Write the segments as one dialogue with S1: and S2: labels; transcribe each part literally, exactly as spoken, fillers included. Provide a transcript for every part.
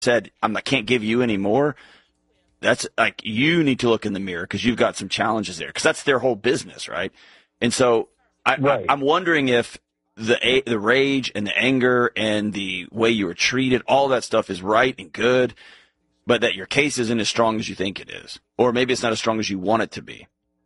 S1: said, I'm, I can't give you any more. That's like, you need to look in the mirror because you've got some challenges there, because that's their whole business, right? And so I,
S2: right.
S1: I, I'm wondering if the the rage and the anger and the way you were treated, all that stuff is right and good, but that your case isn't as strong as you think it is. Or maybe it's not as strong as you want it to be.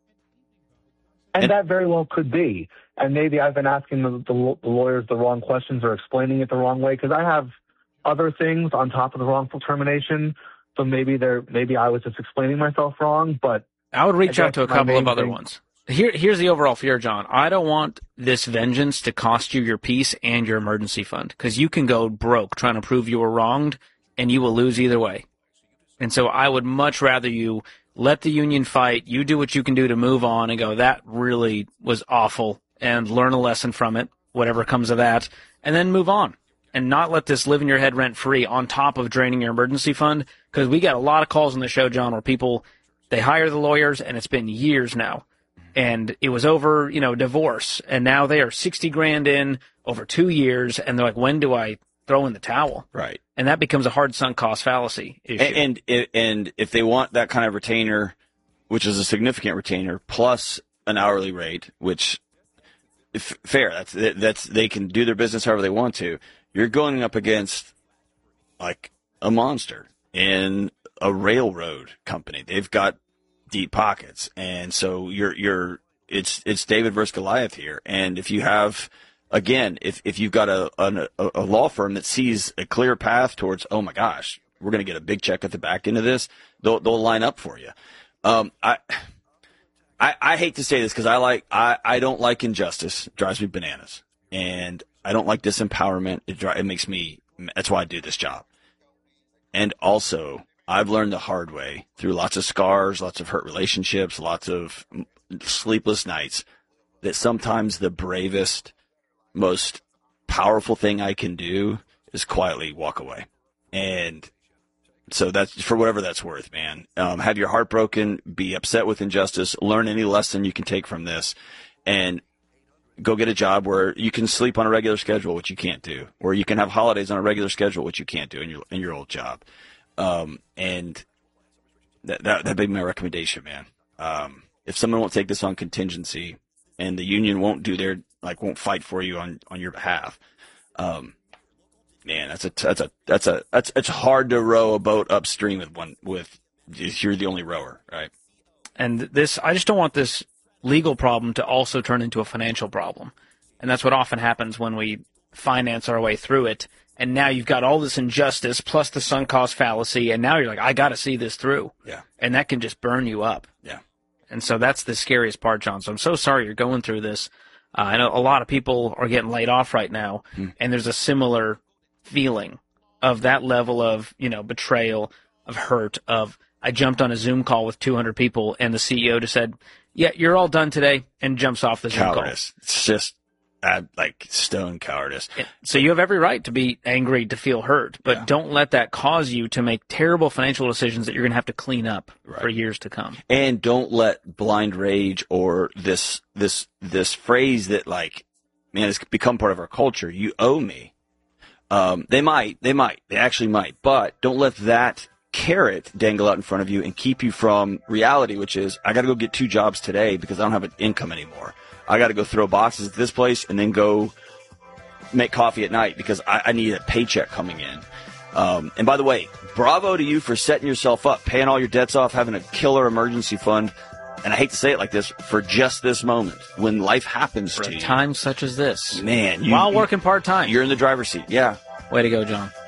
S2: And,
S1: and
S2: that very well could be. And maybe I've been asking the, the, the lawyers the wrong questions or explaining it the wrong way, because I have other things on top of the wrongful termination. So maybe they're maybe I was just explaining myself wrong. But
S3: I would reach
S2: I
S3: out to a couple of other
S2: thing,
S3: ones. Here, here's the overall fear, John. I don't want this vengeance to cost you your peace and your emergency fund, because you can go broke trying to prove you were wronged, and you will lose either way. And so I would much rather you let the union fight, you do what you can do to move on and go, that really was awful, and learn a lesson from it, whatever comes of that, and then move on. And not let this live in your head rent-free on top of draining your emergency fund, because we got a lot of calls on the show, John, where people, they hire the lawyers, and it's been years now. And it was over, you know, divorce, and now they are sixty grand in over two years, and they're like, when do I throw in the towel?
S1: Right.
S3: And that becomes a hard sunk cost fallacy issue.
S1: And, and, and if they want that kind of retainer, which is a significant retainer, plus an hourly rate, which, if, fair, that's, that's, they can do their business however they want to. You're going up against, like, a monster in a railroad company. They've got deep pockets, and so you're you're it's it's David versus Goliath here. And if you have, again, if if you've got a a, a law firm that sees a clear path towards, oh my gosh, we're going to get a big check at the back end of this, they'll they'll line up for you. Um, I. I, I hate to say this because I like I, I don't like injustice. It drives me bananas, and I don't like disempowerment. It dri- it makes me. That's why I do this job. And also, I've learned the hard way through lots of scars, lots of hurt relationships, lots of sleepless nights, that sometimes the bravest, most powerful thing I can do is quietly walk away. And so that's for whatever that's worth, man. Um, have your heart broken, be upset with injustice, learn any lesson you can take from this, and go get a job where you can sleep on a regular schedule, which you can't do, or you can have holidays on a regular schedule, which you can't do in your in your old job. Um, and that, that, that'd be my recommendation, man. Um, if someone won't take this on contingency and the union won't do their, like, won't fight for you on, on your behalf, um, man, that's a, that's a, that's a, that's, it's hard to row a boat upstream with one, with, if you're the only rower, right?
S3: And this, I just don't want this legal problem to also turn into a financial problem. And that's what often happens when we finance our way through it. And now you've got all this injustice plus the sunk cost fallacy, and now you're like, I got to see this through.
S1: Yeah.
S3: And that can just burn you up.
S1: Yeah.
S3: And so that's the scariest part, John. So I'm so sorry you're going through this. Uh, I know a lot of people are getting laid off right now, hmm. and there's a similar feeling of that level of, you know, betrayal, of hurt, of I jumped on a Zoom call with two hundred people, and the C E O just said, yeah, you're all done today, and jumps off the Zoom call.
S1: Cowardice. It's just uh, like stone cowardice.
S3: So you have every right to be angry, to feel hurt, but
S1: yeah.
S3: don't let that cause you to make terrible financial decisions that you're going to have to clean up right. for years to come.
S1: And don't let blind rage or this this this phrase that, like, man, it's become part of our culture. You owe me. Um, they might, they might, they actually might, but don't let that carrot dangle out in front of you and keep you from reality, which is, I got to go get two jobs today because I don't have an income anymore. I got to go throw boxes at this place and then go make coffee at night because I, I need a paycheck coming in. Um, and by the way, bravo to you for setting yourself up, paying all your debts off, having a killer emergency fund. And I hate to say it like this, for just this moment, when life happens
S3: for
S1: to
S3: a
S1: you.
S3: time such as this.
S1: Man. You,
S3: While working part-time.
S1: You're in the driver's seat. Yeah.
S3: Way to go, John.